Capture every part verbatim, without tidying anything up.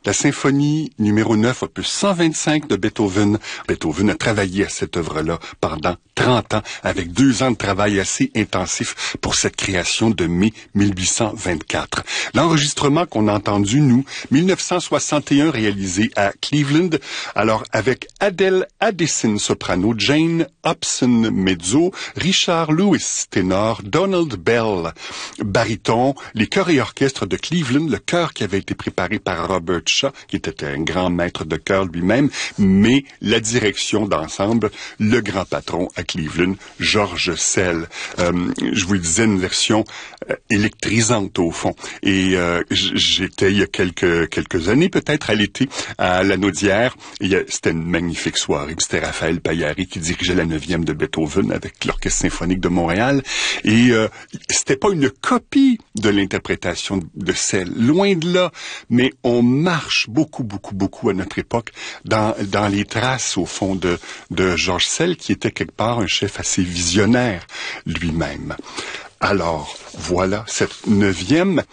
La symphonie numéro neuf, opus cent vingt-cinq de Beethoven. Beethoven a travaillé à cette œuvre-là pendant trente ans, avec deux ans de travail assez intensif pour cette création de mai mille huit cent vingt-quatre. L'enregistrement qu'on a entendu, nous, mille neuf cent soixante et un, réalisé à Cleveland, alors avec Adele Addison, soprano, Jane Hobson, mezzo, Richard Lewis, ténor, Donald Bell, baryton, les chœurs et orchestres de Cleveland, le chœur qui avait été préparé par Robert Shaw, qui était un grand maître de chœur lui-même, mais la direction d'ensemble, le grand patron à Cleveland, George Szell. Euh, je vous le disais, une version euh, électrisante au fond. Et euh, j'étais il y a quelques quelques années, peut-être à l'été, à la Naudière. C'était une magnifique soirée. C'était Raphaël Paillari qui dirigeait la neuvième de Beethoven avec l'Orchestre symphonique de Montréal. Et euh, c'était pas une copie de l'interprétation de Szell, loin de là, mais on marche beaucoup, beaucoup, beaucoup à notre époque dans, dans les traces, au fond, de, de George Szell, qui était quelque part un chef assez visionnaire lui-même. Alors, voilà cette neuvième.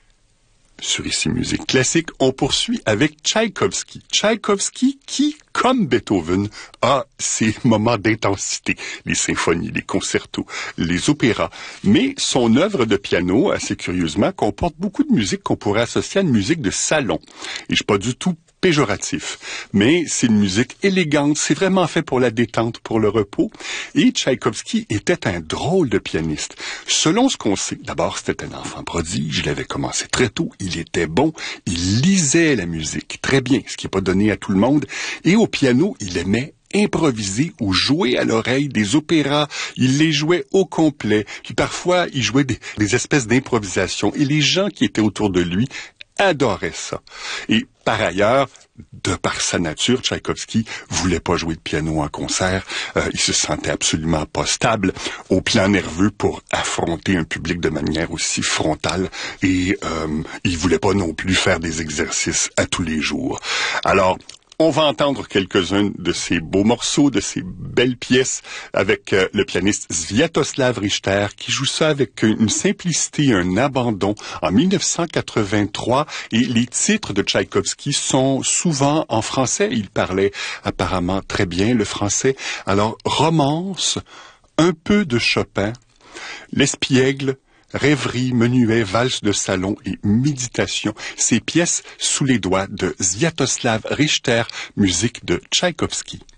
Sur Ici Musique Classique, on poursuit avec Tchaïkovski. Tchaïkovski qui, comme Beethoven, a ses moments d'intensité, les symphonies, les concertos, les opéras. Mais son œuvre de piano, assez curieusement, comporte beaucoup de musique qu'on pourrait associer à une musique de salon. Et je suis pas du tout péjoratif, mais c'est une musique élégante, c'est vraiment fait pour la détente, pour le repos. Et Tchaïkovski était un drôle de pianiste. Selon ce qu'on sait, d'abord c'était un enfant prodige, il avait commencé très tôt, il était bon, il lisait la musique très bien, ce qui n'est pas donné à tout le monde, et au piano, il aimait improviser ou jouer à l'oreille des opéras. Il les jouait au complet, puis parfois il jouait des, des espèces d'improvisation, et les gens qui étaient autour de lui adorait ça. Et par ailleurs, de par sa nature, Tchaïkovski voulait pas jouer de piano en concert. Euh, il se sentait absolument pas stable au plan nerveux pour affronter un public de manière aussi frontale. Et euh, il voulait pas non plus faire des exercices à tous les jours. Alors, on va entendre quelques-uns de ces beaux morceaux, de ces belles pièces avec euh, le pianiste Sviatoslav Richter qui joue ça avec une simplicité, un abandon en mille neuf cent quatre-vingt-trois. Et les titres de Tchaïkovski sont souvent en français. Il parlait apparemment très bien le français. Alors, romance, un peu de Chopin, l'espiègle, rêverie, menuet, valse de salon et méditation. Ces pièces sous les doigts de Sviatoslav Richter, musique de Tchaïkovski.